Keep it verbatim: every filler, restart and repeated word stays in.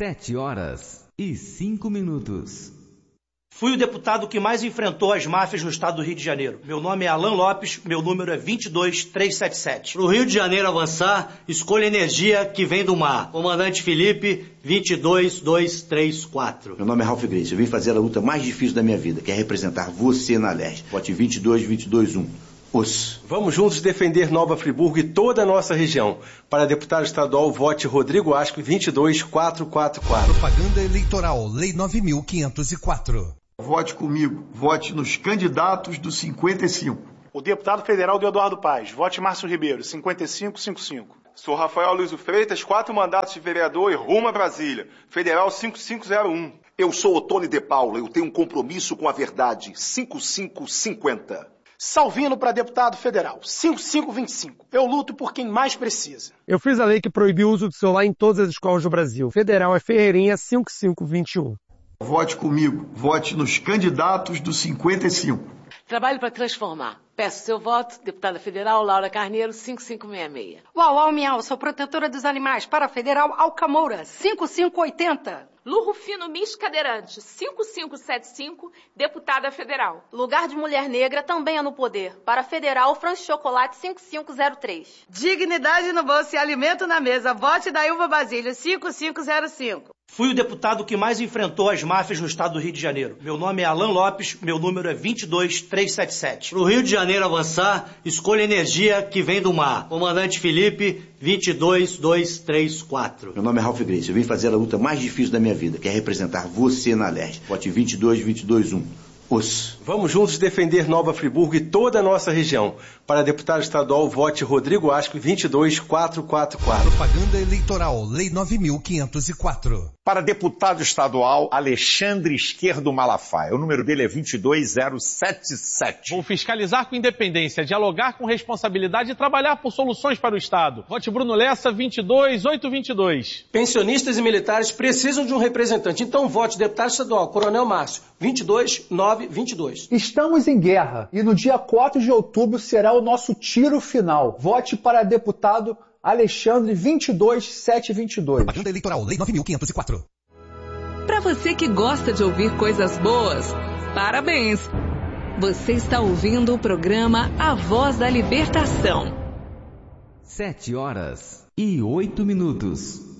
Sete horas e cinco minutos. Fui o deputado que mais enfrentou as máfias no estado do Rio de Janeiro. Meu nome é Alan Lopes, meu número é vinte e dois, trezentos e setenta e sete. Para o Rio de Janeiro avançar, escolha energia que vem do mar. Comandante Felipe, vinte e dois, dois três quatro. Meu nome é Ralph Grace, eu vim fazer a luta mais difícil da minha vida, que é representar você na Leste. Vote vinte e dois, vinte e dois, um. Os. Vamos juntos defender Nova Friburgo e toda a nossa região. Para deputado estadual, vote Rodrigo Asco, vinte e dois, quatrocentos e quarenta e quatro. Propaganda eleitoral, Lei nove mil quinhentos e quatro. Vote comigo, vote nos candidatos do cinquenta e cinco. O deputado federal do Eduardo Paz, vote Márcio Ribeiro, cinquenta e cinco, cinquenta e cinco. Sou Rafael Luiz Freitas, quatro mandatos de vereador e rumo a Brasília. Federal cinco cinco zero um. Eu sou Otone de Paula, eu tenho um compromisso com a verdade, cinco cinco cinquenta. Salvino para deputado federal, cinco cinco vinte e cinco. Eu luto por quem mais precisa. Eu fiz a lei que proibiu o uso do celular em todas as escolas do Brasil. Federal é Ferreirinha cinco cinco vinte e um. Vote comigo, vote nos candidatos do cinquenta e cinco. Trabalho para transformar. Peço seu voto, deputada federal Laura Carneiro, cinco cinco seis seis. Uau, uau, miau, sou protetora dos animais. Para a federal Alcamoura, cinco cinco oitenta. Lu Rufino Miss Cadeirante, cinco cinco sete cinco, deputada federal. Lugar de mulher negra também é no poder. Para a federal, França Chocolate, cinco cinco zero três. Dignidade no bolso e alimento na mesa. Vote da Ilva Basílio, cinco cinco zero cinco. Fui o deputado que mais enfrentou as máfias no estado do Rio de Janeiro. Meu nome é Alan Lopes, meu número é vinte e dois, trezentos e setenta e sete. Para o Rio de Janeiro avançar, escolha energia que vem do mar. Comandante Felipe, vinte e dois, dois três quatro. Meu nome é Ralph Grace, eu vim fazer a luta mais difícil da minha vida, que é representar você na Leste. Vote vinte e dois, vinte e dois, um. Os. Vamos juntos defender Nova Friburgo e toda a nossa região. Para deputado estadual, vote Rodrigo Asco, vinte e dois, quatrocentos e quarenta e quatro. Propaganda eleitoral, Lei nove mil quinhentos e quatro. Para deputado estadual, Alexandre Esquerdo Malafaia. O número dele é vinte e dois zero sete sete. Vou fiscalizar com independência, dialogar com responsabilidade e trabalhar por soluções para o Estado. Vote Bruno Lessa, vinte e dois, oitocentos e vinte e dois. Pensionistas e militares precisam de um representante. Então vote deputado estadual, Coronel Márcio, vinte e dois, nove vinte e dois. Estamos em guerra e no dia quatro de outubro será o nosso tiro final. Vote para deputado Alexandre, vinte e dois, setecentos e vinte e dois. Propaganda eleitoral, Lei nove mil quinhentos e quatro. Para você que gosta de ouvir coisas boas, parabéns! Você está ouvindo o programa A Voz da Libertação. Sete horas e oito minutos.